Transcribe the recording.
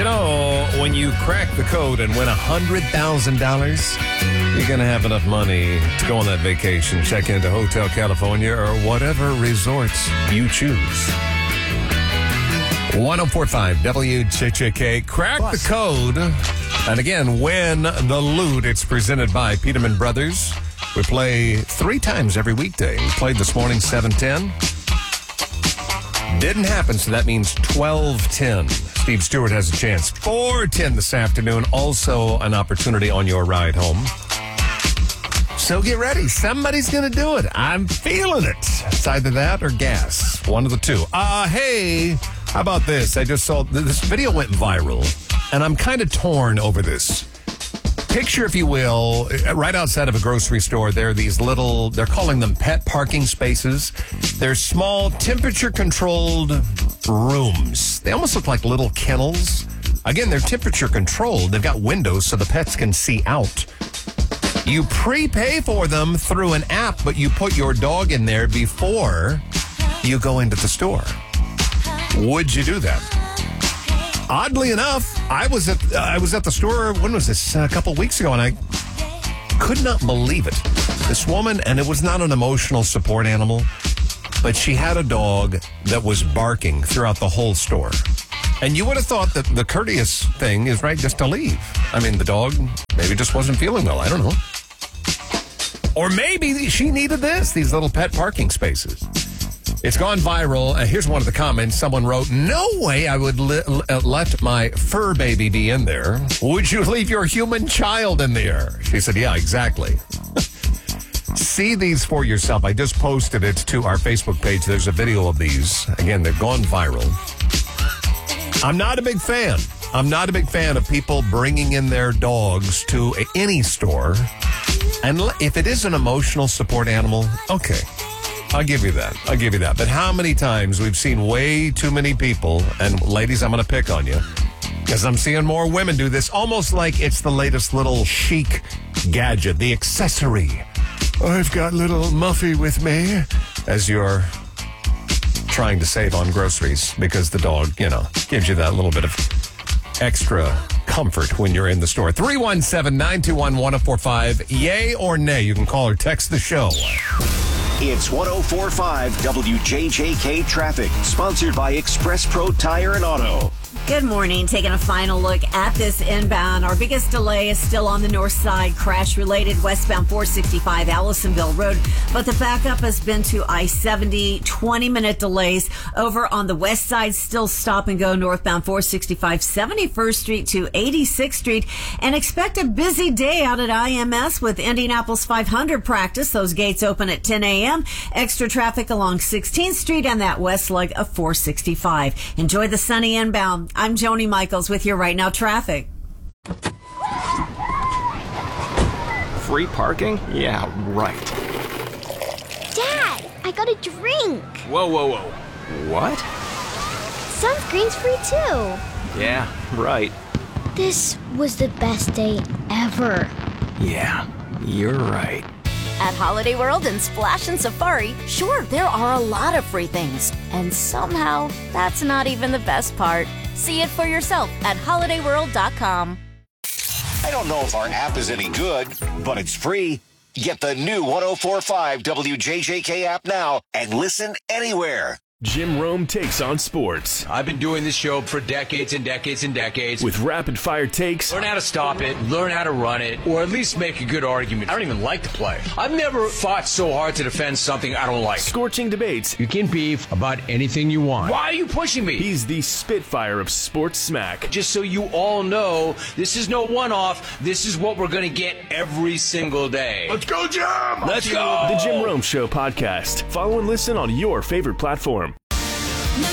You know, when you crack the code and win $100,000, you're going to have enough money to go on that vacation, check into Hotel California, or whatever resorts you choose. 1045 WJJK. Crack the code. And again, win the loot. It's presented by Peterman Brothers. We play 3 times every weekday. We played this morning, 7:10. Didn't happen, so that means 12:10. Steve Stewart has a chance. 4:10 this afternoon. Also an opportunity on your ride home. So get ready. Somebody's going to do it. I'm feeling it. It's either that or gas. One of the two. Hey, how about this? I just saw this video went viral, and I'm kind of torn over this. Picture, if you will, right outside of a grocery store, there are these little, they're calling them pet parking spaces. They're small, temperature-controlled rooms. They almost look like little kennels. Again, they're temperature-controlled. They've got windows so the pets can see out. You prepay for them through an app, but you put your dog in there before you go into the store. Would you do that? Oddly enough, I was at the store, when was this? A couple weeks ago, and I could not believe it. This woman, and it was not an emotional support animal, but she had a dog that was barking throughout the whole store. And you would have thought that the courteous thing is, right, just to leave. I mean, the dog maybe just wasn't feeling well. I don't know. Or maybe she needed these little pet parking spaces. It's gone viral. Here's one of the comments. Someone wrote, "No way I would let my fur baby be in there. Would you leave your human child in there?" She said, "Yeah, exactly." See these for yourself. I just posted it to our Facebook page. There's a video of these. Again, they've gone viral. I'm not a big fan. I'm not a big fan of people bringing in their dogs to any store. And if it is an emotional support animal, okay. I'll give you that. But how many times we've seen way too many people, and ladies, I'm going to pick on you, because I'm seeing more women do this, almost like it's the latest little chic gadget, the accessory. I've got little Muffy with me, as you're trying to save on groceries, because the dog, gives you that little bit of extra comfort when you're in the store. 317-921-1045. Yay or nay? You can call or text the show. It's 1045 WJJK Traffic, sponsored by Express Pro Tire and Auto. Good morning. Taking a final look at this inbound. Our biggest delay is still on the north side, crash-related westbound 465 Allisonville Road. But the backup has been to I-70, 20-minute delays. Over on the west side, still stop and go northbound 465 71st Street to 86th Street. And expect a busy day out at IMS with Indianapolis 500 practice. Those gates open at 10 a.m. Extra traffic along 16th Street and that west leg of 465. Enjoy the sunny inbound. I'm Joni Michaels with your Right Now traffic. Free parking? Yeah, right. Dad, I got a drink. Whoa. What? Sunscreen's free too. Yeah, right. This was the best day ever. Yeah, you're right. At Holiday World and Splash and Safari, sure, there are a lot of free things. And somehow, that's not even the best part. See it for yourself at holidayworld.com. I don't know if our app is any good, but it's free. Get the new 1045 WJJK app now and listen anywhere. Jim Rome takes on sports. I've been doing this show for decades and decades and decades. With rapid-fire takes. Learn how to stop it, learn how to run it, or at least make a good argument. I don't even like to play. I've never fought so hard to defend something I don't like. Scorching debates. You can beef about anything you want. Why are you pushing me? He's the Spitfire of sports smack. Just so you all know, this is no one-off. This is what we're going to get every single day. Let's go, Jim! Let's go! The Jim Rome Show podcast. Follow and listen on your favorite platform.